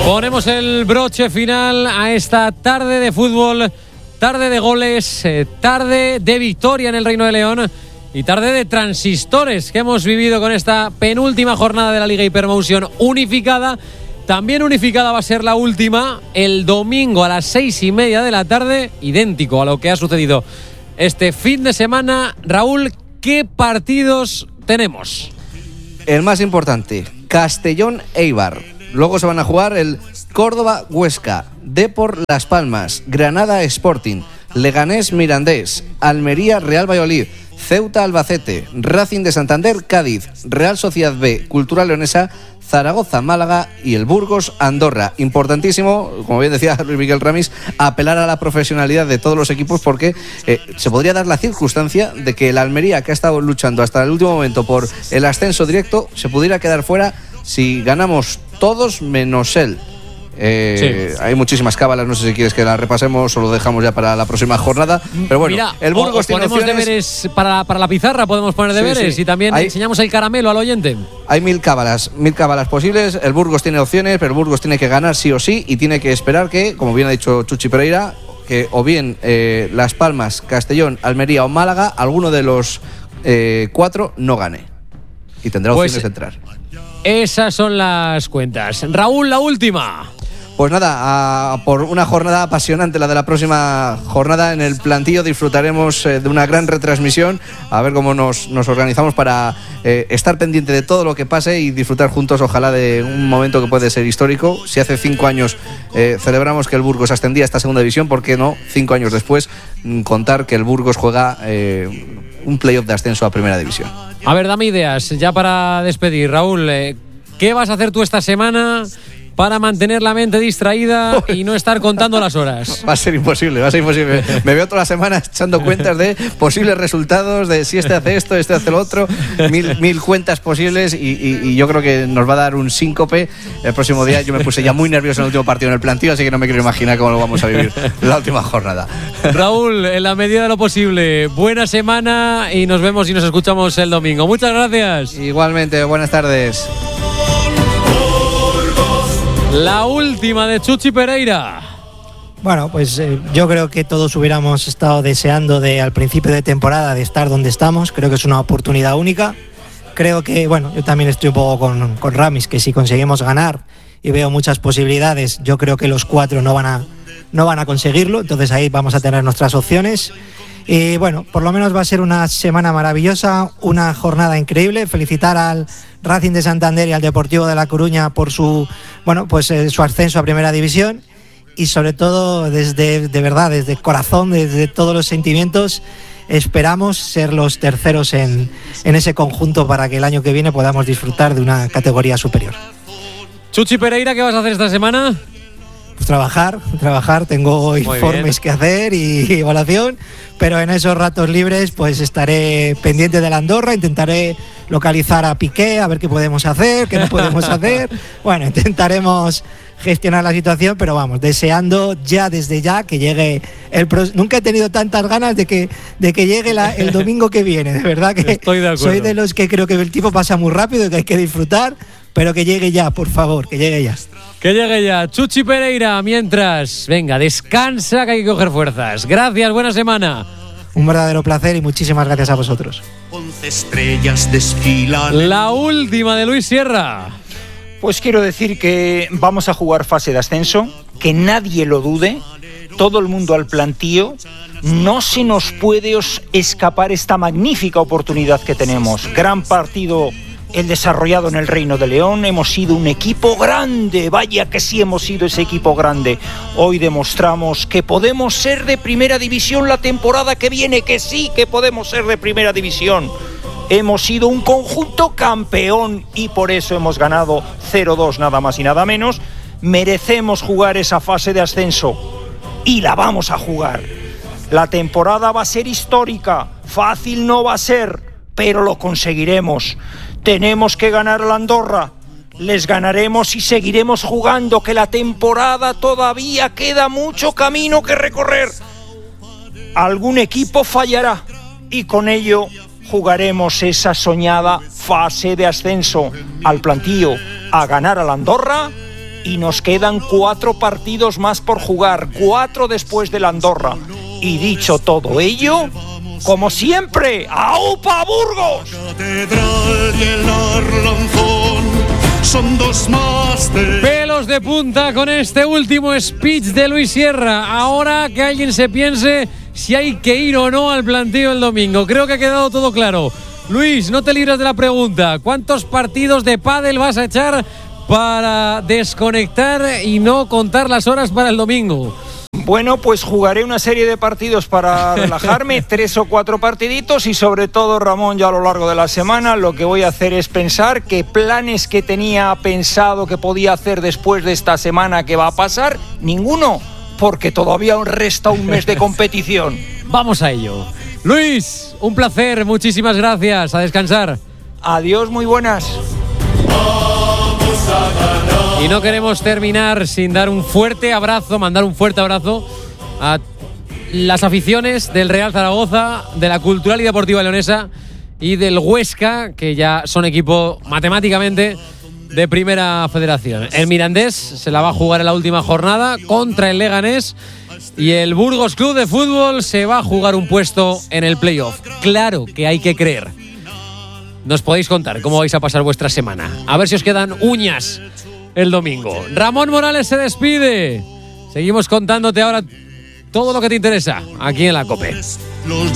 Ponemos el broche final a esta tarde de fútbol, tarde de goles, tarde de victoria en el Reino de León y tarde de transistores que hemos vivido con esta penúltima jornada de la Liga Hypermotion unificada. También unificada va a ser la última el domingo a las 6:30 de la tarde, idéntico a lo que ha sucedido este fin de semana. Raúl, ¿qué partidos tenemos? El más importante, Castellón-Eibar. Luego se van a jugar el Córdoba-Huesca, Depor-Las Palmas, Granada-Sporting, Leganés-Mirandés, Almería-Real Valladolid, Ceuta-Albacete, Racing de Santander, Cádiz, Real Sociedad B, Cultural Leonesa, Zaragoza-Málaga y el Burgos-Andorra. Importantísimo, como bien decía Luis Miguel Ramis, apelar a la profesionalidad de todos los equipos porque se podría dar la circunstancia de que el Almería, que ha estado luchando hasta el último momento por el ascenso directo, se pudiera quedar fuera si ganamos todos menos él. Sí. Hay muchísimas cábalas, no sé si quieres que las repasemos o lo dejamos ya para la próxima jornada. Pero bueno, mira, el Burgos tiene ponemos opciones. Deberes para la pizarra, podemos poner deberes, sí. Y también enseñamos el caramelo al oyente. Hay mil cábalas posibles. El Burgos tiene opciones, pero el Burgos tiene que ganar sí o sí y tiene que esperar que, como bien ha dicho Chuchi Pereira, que o bien Las Palmas, Castellón, Almería o Málaga, alguno de los 4 no gane y tendrá opciones de entrar. Esas son las cuentas. Raúl, la última. Pues nada, por una jornada apasionante, la de la próxima jornada en el Plantío. Disfrutaremos de una gran retransmisión, a ver cómo nos organizamos para estar pendiente de todo lo que pase y disfrutar juntos, ojalá, de un momento que puede ser histórico. Si hace 5 años celebramos que el Burgos ascendía a esta segunda división, ¿por qué no 5 años después contar que el Burgos juega un playoff de ascenso a primera división? A ver, dame ideas ya para despedir, Raúl. ¿Qué vas a hacer tú esta semana para mantener la mente distraída y no estar contando las horas? Va a ser imposible. Me veo toda la semana echando cuentas de posibles resultados, de si este hace esto, este hace lo otro, mil cuentas posibles y yo creo que nos va a dar un síncope el próximo día. Yo me puse ya muy nervioso en el último partido en el Plantío, así que no me quiero imaginar cómo lo vamos a vivir la última jornada. Raúl, en la medida de lo posible, buena semana y nos vemos y nos escuchamos el domingo. Muchas gracias. Igualmente, buenas tardes. La última de Chuchi Pereira. Bueno, pues yo creo que todos hubiéramos estado deseando al principio de temporada de estar donde estamos. Creo que es una oportunidad única. Creo que, bueno, yo también estoy un poco con Ramis, que si conseguimos ganar y veo muchas posibilidades, yo creo que los 4 no van a conseguirlo. Entonces ahí vamos a tener nuestras opciones. Y bueno, por lo menos va a ser una semana maravillosa, una jornada increíble. Felicitar al Racing de Santander y al Deportivo de La Coruña por su ascenso a Primera División y sobre todo desde el corazón, desde todos los sentimientos, esperamos ser los terceros en ese conjunto para que el año que viene podamos disfrutar de una categoría superior. Chuchi Pereira, ¿qué vas a hacer esta semana? Pues trabajar, tengo informes que hacer y evaluación, pero en esos ratos libres pues estaré pendiente de la Andorra, intentaré localizar a Piqué, a ver qué podemos hacer, qué no podemos hacer. Bueno, intentaremos gestionar la situación, pero vamos, deseando ya desde ya que llegue nunca he tenido tantas ganas de que llegue el domingo que viene, de verdad que estoy de acuerdo. Soy de los que creo que el tiempo pasa muy rápido y que hay que disfrutar, pero que llegue ya, por favor, que llegue ya. Que llegue ya. Chuchi Pereira, mientras, venga, descansa que hay que coger fuerzas. Gracias, buena semana. Un verdadero placer y muchísimas gracias a vosotros. 11 estrellas desfilan. La última de Luis Sierra. Pues quiero decir que vamos a jugar fase de ascenso, que nadie lo dude, todo el mundo al Plantío. No se nos puede escapar esta magnífica oportunidad que tenemos. Gran partido el desarrollado en el Reino de León. Hemos sido un equipo grande, vaya que sí hemos sido ese equipo grande. Hoy demostramos que podemos ser de primera división la temporada que viene, que sí que podemos ser de primera división. Hemos sido un conjunto campeón y por eso hemos ganado 0-2 nada más y nada menos. Merecemos jugar esa fase de ascenso y la vamos a jugar. La temporada va a ser histórica, fácil no va a ser, pero lo conseguiremos. Tenemos que ganar a la Andorra, les ganaremos y seguiremos jugando, que la temporada todavía queda mucho camino que recorrer. Algún equipo fallará y con ello jugaremos esa soñada fase de ascenso al Plantío, a ganar a la Andorra y nos quedan 4 partidos más por jugar, 4 después del Andorra. Y dicho todo ello, como siempre, ¡aupa Burgos! Catedral y el Arlanzón son dos más de... Pelos de punta con este último speech de Luis Sierra. Ahora que alguien se piense si hay que ir o no al planteo el domingo. Creo que ha quedado todo claro. Luis, no te libras de la pregunta. ¿Cuántos partidos de pádel vas a echar para desconectar y no contar las horas para el domingo? Bueno, pues jugaré una serie de partidos para relajarme, 3 o 4 partiditos, y sobre todo, Ramón, ya a lo largo de la semana lo que voy a hacer es pensar qué planes que tenía pensado que podía hacer después de esta semana que va a pasar, ninguno, porque todavía resta un mes de competición. Vamos a ello. Luis, un placer, muchísimas gracias, a descansar. Adiós, muy buenas. Y no queremos terminar sin dar un fuerte abrazo, mandar un fuerte abrazo a las aficiones del Real Zaragoza, de la Cultural y Deportiva Leonesa y del Huesca, que ya son equipo matemáticamente de Primera Federación. El Mirandés se la va a jugar en la última jornada contra el Leganés y el Burgos Club de Fútbol se va a jugar un puesto en el playoff. Claro que hay que creer. Nos podéis contar cómo vais a pasar vuestra semana. A ver si os quedan uñas el domingo. Ramón Morales se despide. Seguimos contándote ahora todo lo que te interesa aquí en la COPE. Los